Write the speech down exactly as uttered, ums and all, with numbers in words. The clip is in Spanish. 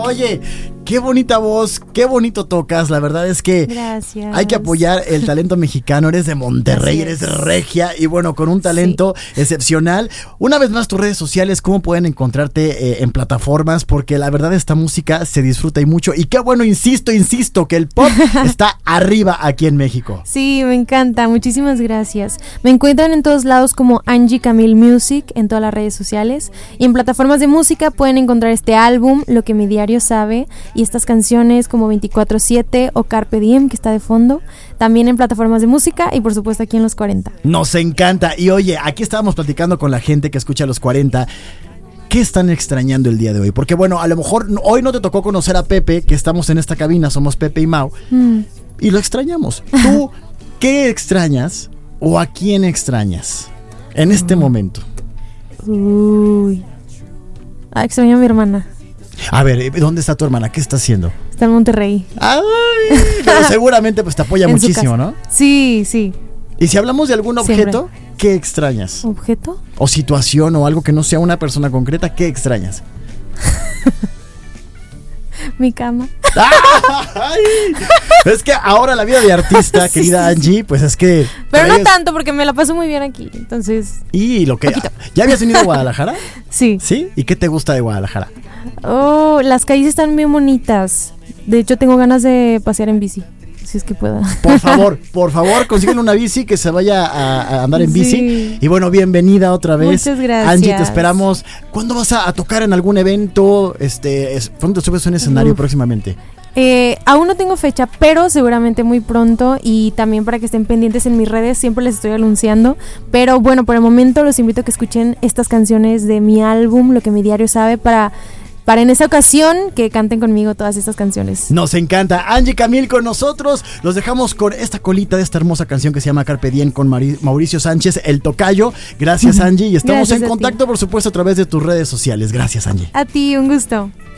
Oye, qué bonita voz, qué bonito tocas. La verdad es que Gracias. hay que apoyar el talento mexicano. Eres de Monterrey, Así eres es. regia y bueno, con un talento sí. excepcional. Una vez más, tus redes sociales, ¿cómo pueden encontrarte eh, en plataformas? Porque la verdad esta música se disfruta y mucho. Y qué bueno, insisto, insisto, que el pop está arriba aquí en México. Sí, me encanta. Muchísimas gracias. Me encuentran en todos lados como Angie Camille Music en todas las redes sociales. Y en plataformas de música pueden encontrar este álbum, Lo que mi diario sabe, y estas canciones como veinticuatro siete o Carpe Diem, que está de fondo. También en plataformas de música y por supuesto aquí en Los cuarenta. Nos encanta. Y oye, aquí estábamos platicando con la gente que escucha Los cuarenta. ¿Qué están extrañando el día de hoy? Porque bueno, a lo mejor hoy no te tocó conocer a Pepe, que estamos en esta cabina, somos Pepe y Mau, mm. y lo extrañamos. ¿Tú qué extrañas o a quién extrañas en este mm. momento? Uy. Ah, extraño a mi hermana. A ver, ¿dónde está tu hermana? ¿Qué está haciendo? Está en Monterrey. Ay, pero seguramente pues te apoya muchísimo, ¿no? Sí, sí. Y si hablamos de algún objeto, siempre. ¿Qué extrañas? ¿Objeto? O situación o algo que no sea una persona concreta, ¿qué extrañas? Mi cama. ¡Ay! Es que ahora la vida de artista, sí, querida sí, sí. Angie, pues es que... Pero no tanto, porque me la paso muy bien aquí, entonces... ¿Y lo que... ¿Ya habías venido a Guadalajara? Sí. ¿Sí? ¿Y qué te gusta de Guadalajara? Oh, las calles están bien bonitas. De hecho, tengo ganas de pasear en bici. Si es que pueda. Por favor, por favor, consiguen una bici que se vaya a, a andar en bici. Sí. Y bueno, bienvenida otra vez. Muchas gracias. Angie, te esperamos. ¿Cuándo vas a, a tocar en algún evento? Este, es, ¿Cuándo te subes a un escenario Uf. próximamente? Eh, aún no tengo fecha, pero seguramente muy pronto. Y también para que estén pendientes en mis redes, siempre les estoy anunciando. Pero bueno, por el momento los invito a que escuchen estas canciones de mi álbum, Lo que mi diario sabe, para... Para en esa ocasión que canten conmigo todas estas canciones. Nos encanta. Angie Camille con nosotros. Los dejamos con esta colita de esta hermosa canción que se llama Carpe Diem con Mari- Mauricio Sánchez, el tocayo. Gracias, Angie. Y estamos Gracias en contacto, ti. por supuesto, a través de tus redes sociales. Gracias, Angie. A ti, un gusto.